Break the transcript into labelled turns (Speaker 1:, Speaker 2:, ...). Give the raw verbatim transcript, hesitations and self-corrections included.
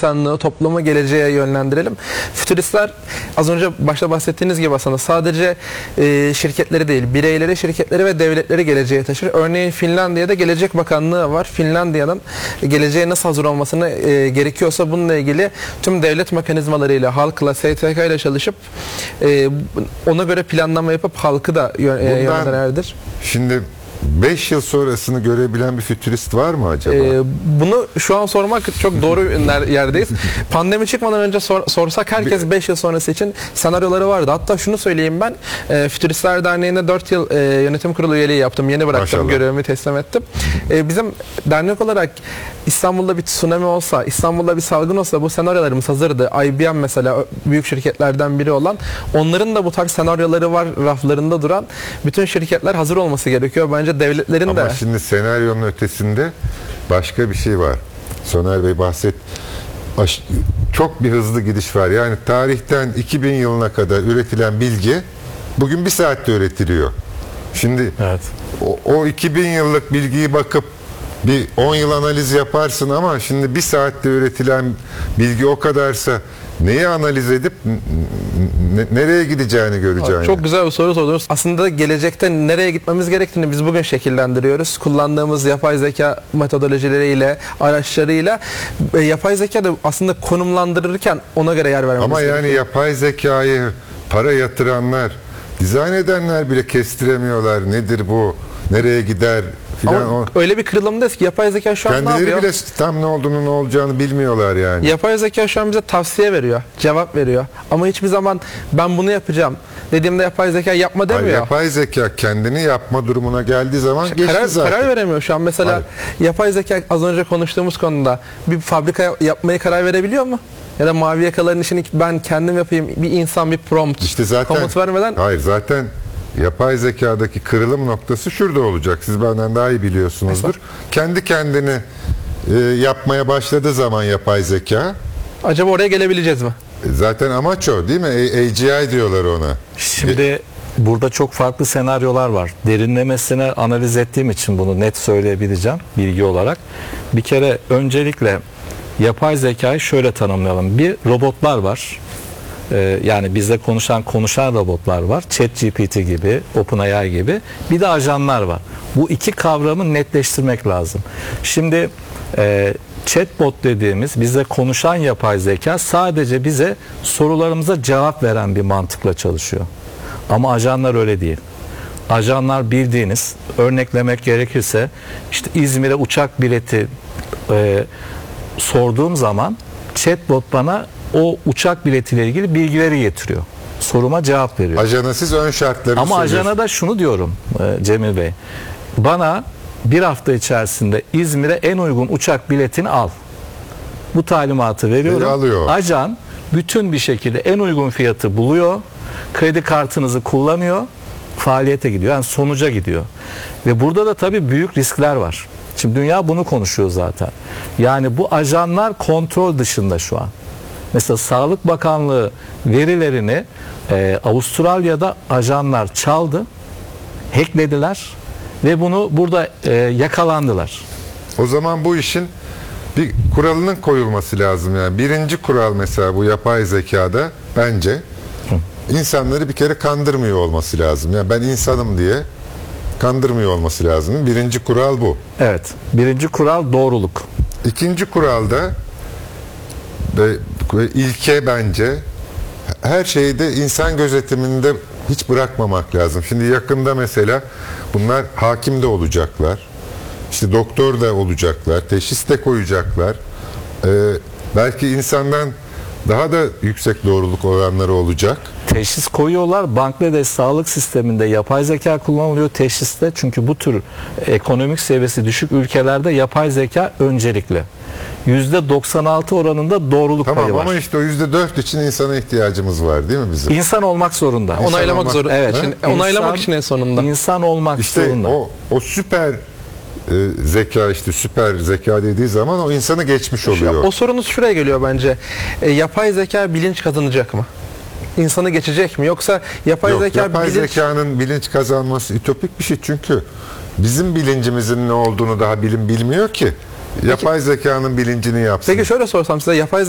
Speaker 1: insanlığı, toplumu geleceğe yönlendirelim. Fütüristler az önce başta bahsettiğiniz gibi aslında sadece e, şirketleri değil, bireyleri, şirketleri ve devletleri geleceğe taşır. Örneğin Finlandiya'da Gelecek Bakanlığı var. Finlandiya'nın geleceğe nasıl hazır olmasını e, gerekiyorsa bununla ilgili tüm devlet mekanizmalarıyla, halkla, S T K ile çalışıp e, ona göre planlama yapıp halkı da yön, e, yönlendirenlerdir.
Speaker 2: Şimdi beş yıl sonrasını görebilen bir fütürist var mı acaba?
Speaker 1: Ee, bunu şu an sormak çok doğru bir yerdeyiz. Pandemi çıkmadan önce sor, sorsak herkes beş yıl sonrası için senaryoları vardı. Hatta şunu söyleyeyim, ben e, Fütüristler Derneği'nde dört yıl e, yönetim kurulu üyeliği yaptım. Yeni bıraktım, Maşallah. görevimi teslim ettim. E, bizim dernek olarak İstanbul'da bir tsunami olsa, İstanbul'da bir salgın olsa bu senaryolarımız hazırdı. I B M mesela büyük şirketlerden biri olan, onların da bu tarz senaryoları var raflarında duran. Bütün şirketler hazır olması gerekiyor. Bence devletlerin
Speaker 2: Ama
Speaker 1: de.
Speaker 2: Ama şimdi senaryonun ötesinde başka bir şey var. Soner Bey bahset. Çok bir hızlı gidiş var. Yani tarihten iki bin yılına kadar üretilen bilgi bugün bir saatte üretiliyor. Şimdi evet. o, o iki bin yıllık bilgiyi bakıp bir on yıl analiz yaparsın ama şimdi bir saatte üretilen bilgi o kadarsa neyi analiz edip nereye gideceğini göreceğini.
Speaker 1: Çok güzel bir soru sordunuz. Aslında gelecekte nereye gitmemiz gerektiğini biz bugün şekillendiriyoruz. Kullandığımız yapay zeka metodolojileriyle, araçlarıyla. E, yapay zeka da aslında konumlandırırken ona göre yer vermemiz
Speaker 2: Ama
Speaker 1: gerekiyor.
Speaker 2: yani yapay zekayı para yatıranlar, dizayn edenler bile kestiremiyorlar. Nedir bu? Nereye gider?
Speaker 1: Ama o, öyle bir kırılımdayız ki yapay zeka şu an ne yapıyor?
Speaker 2: Kendileri bile tam ne olduğunu, ne olacağını bilmiyorlar yani.
Speaker 1: Yapay zeka şu an bize tavsiye veriyor, cevap veriyor. Ama hiçbir zaman ben bunu yapacağım dediğimde yapay zeka yapma demiyor.
Speaker 2: Hayır, yapay zeka kendini yapma durumuna geldiği zaman işte geçti
Speaker 1: karar,
Speaker 2: zaten.
Speaker 1: Karar veremiyor şu an. Mesela Hayır. yapay zeka az önce konuştuğumuz konuda bir fabrika yapmayı karar verebiliyor mu? Ya da mavi yakaların işini ben kendim yapayım, bir insan bir prompt,
Speaker 2: işte zaten,
Speaker 1: komut vermeden.
Speaker 2: Hayır zaten yapay zekadaki kırılım noktası şurada olacak. Siz benden daha iyi biliyorsunuzdur. Mesela? Kendi kendini e, yapmaya başladığı zaman yapay zeka.
Speaker 1: Acaba oraya gelebileceğiz mi?
Speaker 2: E, zaten amaç o değil mi? A G I diyorlar ona.
Speaker 3: Şimdi e, burada çok farklı senaryolar var. Derinlemesine analiz ettiğim için bunu net söyleyebileceğim bilgi olarak. Bir kere öncelikle yapay zekayı şöyle tanımlayalım. Bir, robotlar var. Yani bizde konuşan konuşan robotlar var. ChatGPT gibi, OpenAI gibi. Bir de ajanlar var. Bu iki kavramı netleştirmek lazım. Şimdi e, chatbot dediğimiz bizde konuşan yapay zeka sadece bize sorularımıza cevap veren bir mantıkla çalışıyor. Ama ajanlar öyle değil. Ajanlar bildiğiniz, örneklemek gerekirse işte İzmir'e uçak bileti e, sorduğum zaman chatbot bana o uçak biletiyle ilgili bilgileri getiriyor. Soruma cevap veriyor.
Speaker 2: Ajana siz ön şartları
Speaker 3: Ama ajana da şunu diyorum Cemil Bey. Bana bir hafta içerisinde İzmir'e en uygun uçak biletini al. Bu talimatı veriyorum.
Speaker 2: Alıyor.
Speaker 3: Ajan bütün bir şekilde en uygun fiyatı buluyor. Kredi kartınızı kullanıyor. Faaliyete gidiyor. Yani sonuca gidiyor. Ve burada da tabii büyük riskler var. Şimdi dünya bunu konuşuyor zaten. Yani bu ajanlar kontrol dışında şu an. Mesela Sağlık Bakanlığı verilerini e, Avustralya'da ajanlar çaldı, hacklediler ve bunu burada e, yakalandılar.
Speaker 2: O zaman bu işin bir kuralının koyulması lazım yani. Birinci kural mesela bu yapay zekada bence Hı. insanları bir kere kandırmıyor olması lazım. Yani ben insanım diye kandırmıyor olması lazım. Birinci kural bu.
Speaker 3: Evet. Birinci kural doğruluk.
Speaker 2: İkinci kuralda ve ilke bence her şeyde insan gözetiminde hiç bırakmamak lazım. Şimdi yakında mesela bunlar hakim de olacaklar. İşte doktor da olacaklar. Teşhis de koyacaklar. Ee, belki insandan daha da yüksek doğruluk oranları olacak.
Speaker 3: Teşhis koyuyorlar. Bangladeş sağlık sisteminde yapay zeka kullanılıyor teşhiste. Çünkü bu tür ekonomik seviyesi düşük ülkelerde yapay zeka öncelikli. yüzde doksan altı oranında doğruluk
Speaker 2: tamam,
Speaker 3: payı var.
Speaker 2: Ama işte o yüzde dört için insana ihtiyacımız var değil mi bizim?
Speaker 3: İnsan olmak zorunda.
Speaker 1: İnsan onaylamak olmak, zorunda. Evet.
Speaker 3: Için,
Speaker 1: onaylamak
Speaker 3: insan,
Speaker 1: için en sonunda.
Speaker 3: İnsan olmak
Speaker 2: işte
Speaker 3: zorunda.
Speaker 2: O, o süper e, zeka işte süper zeka dediği zaman o insanı geçmiş oluyor.
Speaker 1: Şu, o sorunuz şuraya geliyor bence. E, yapay zeka bilinç kazanacak mı? İnsanı geçecek mi? Yoksa yapay
Speaker 2: Yok,
Speaker 1: zeka
Speaker 2: yapay
Speaker 1: bilinç...
Speaker 2: zekanın bilinç kazanması ütopik bir şey çünkü bizim bilincimizin ne olduğunu daha bilim bilmiyor ki. Yapay zekanın bilincini yapsın.
Speaker 1: Peki şöyle sorsam size, yapay